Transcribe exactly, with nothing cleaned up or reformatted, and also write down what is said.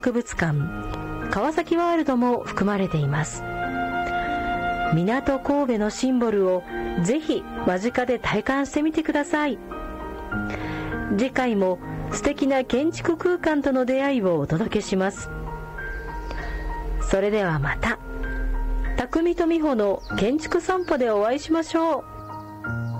博物館川崎ワールドも含まれています。港神戸のシンボルをぜひ間近で体感してみてください。次回も素敵な建築空間との出会いをお届けします。それではまた、匠と美穂の建築散歩でお会いしましょう。